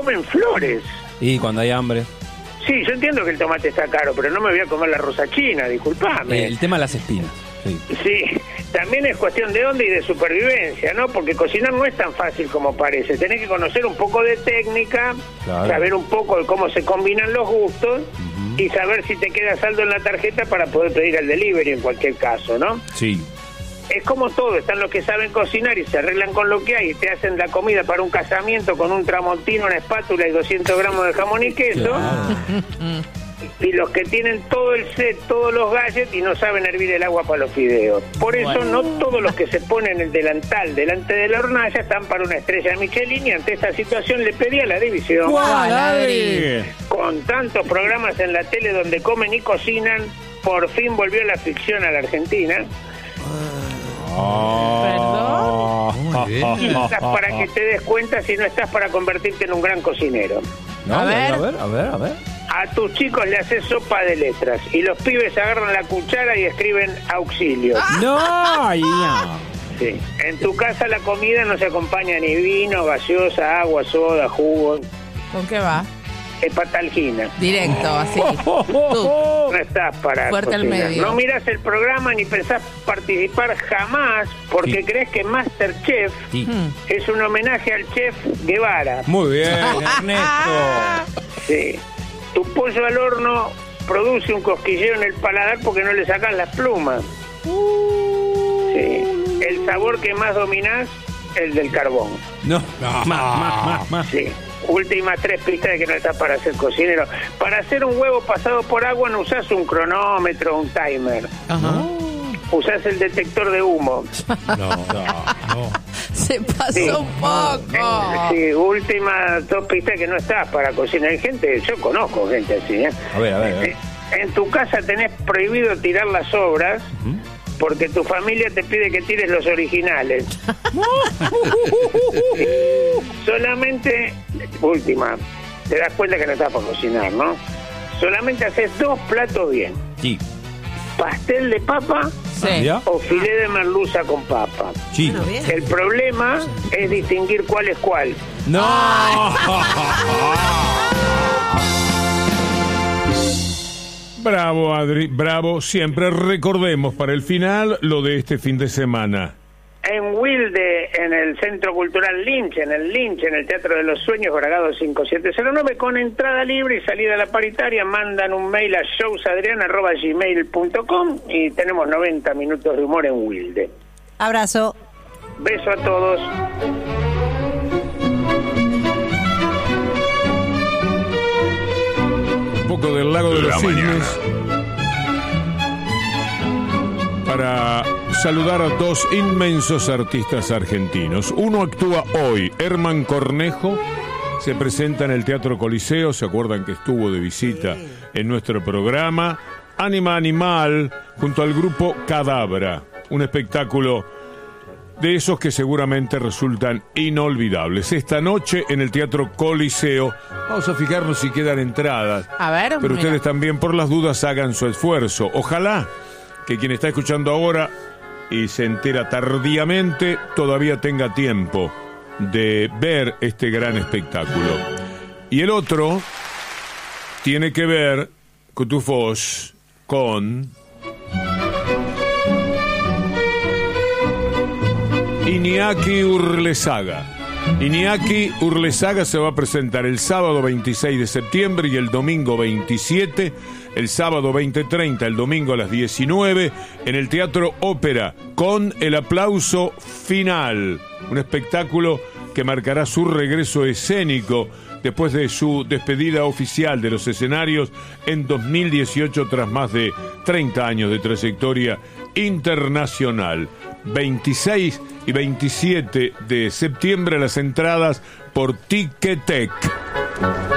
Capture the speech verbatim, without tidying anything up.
comen flores. Y cuando hay hambre. Sí, yo entiendo que el tomate está caro, pero no me voy a comer la rosa china, disculpame. Eh, el tema de las espinas. Sí. Sí, también es cuestión de onda y de supervivencia, ¿no? Porque cocinar no es tan fácil como parece. Tenés que conocer un poco de técnica, claro. saber un poco de cómo se combinan los gustos uh-huh. y saber si te queda saldo en la tarjeta para poder pedir el delivery en cualquier caso, ¿no? Sí. Es como todo, están los que saben cocinar y se arreglan con lo que hay y te hacen la comida para un casamiento con un tramontino, una espátula y doscientos gramos de jamón y queso. Claro. Y los que tienen todo el set, todos los gadgets y no saben hervir el agua para los fideos. Por eso bueno. no todos los que se ponen el delantal delante de la hornalla están para una estrella Michelin, y ante esta situación le pedí a la división. ¡Guau, con tantos programas en la tele donde comen y cocinan, por fin volvió la ficción a la Argentina. Oh. ¿Perdón? Quizás para que te des cuenta si no estás para convertirte en un gran cocinero. No, a ver, a ver, a ver, a ver. A tus chicos le haces sopa de letras y los pibes agarran la cuchara y escriben auxilio. No, ya. Sí. En tu casa la comida no se acompaña ni vino, gaseosa, agua, soda, jugo. ¿Con qué va? Hepatalgina. Directo, así. No estás para fuerte al medio. No miras el programa ni pensás participar jamás porque sí. crees que Masterchef sí. es un homenaje al chef Guevara. Muy bien, Ernesto. Sí. Tu pollo al horno produce un cosquilleo en el paladar porque no le sacas las plumas. Sí. El sabor que más dominás, el del carbón. No, no. Más, más, más, más. Sí. Últimas tres pistas de que no estás para ser cocinero. Para hacer un huevo pasado por agua no usás un cronómetro o un timer. Ajá. Usás el detector de humo. No, no, no. Se pasó sí. un poco. Sí, últimas dos pistas que no estás para cocinar. Hay gente, yo conozco gente así, ¿eh? A ver, a ver. A ver. En tu casa tenés prohibido tirar las sobras uh-huh. porque tu familia te pide que tires los originales. Sí. Solamente, última, te das cuenta que no estás para cocinar, ¿no? Solamente haces dos platos bien. Sí. Pastel de papa sí. o filé de merluza con papa. Sí. El problema es distinguir cuál es cuál. ¡No! Bravo, Adri, bravo. Siempre recordemos para el final lo de este fin de semana. En Wilde, en el Centro Cultural Lynch, en el Lynch, en el Teatro de los Sueños, Bragado cinco siete cero nueve, con entrada libre y salida a la paritaria, mandan un mail a showsadriana arroba gmail punto com y tenemos noventa minutos de humor en Wilde. Abrazo. Beso a todos. Un poco del Lago de los Cisnes para saludar a dos inmensos artistas argentinos. Uno actúa hoy, Herman Cornejo, se presenta en el Teatro Coliseo, se acuerdan que estuvo de visita en nuestro programa. Ánima Animal, junto al grupo Cadabra, un espectáculo de esos que seguramente resultan inolvidables. Esta noche en el Teatro Coliseo, vamos a fijarnos si quedan entradas. A ver, pero mira. ustedes también por las dudas hagan su esfuerzo. Ojalá que quien está escuchando ahora y se entera tardíamente todavía tenga tiempo de ver este gran espectáculo. Y el otro tiene que ver, Cutufós, con Iñaki Urlesaga. Iñaki Urlesaga se va a presentar el sábado veintiséis de septiembre y el domingo veintisiete, el sábado veinte treinta, el domingo a las diecinueve, en el Teatro Ópera, con el aplauso final. Un espectáculo que marcará su regreso escénico después de su despedida oficial de los escenarios en dos mil dieciocho, tras más de treinta años de trayectoria internacional. veintiséis y veintisiete de septiembre las entradas por Ticketek.